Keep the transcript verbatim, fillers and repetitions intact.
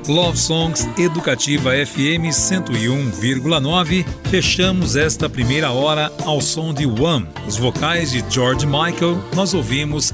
Love Songs Educativa F M cento e um vírgula nove. Fechamos esta primeira hora ao som de One. Os vocais de George Michael, nós ouvimos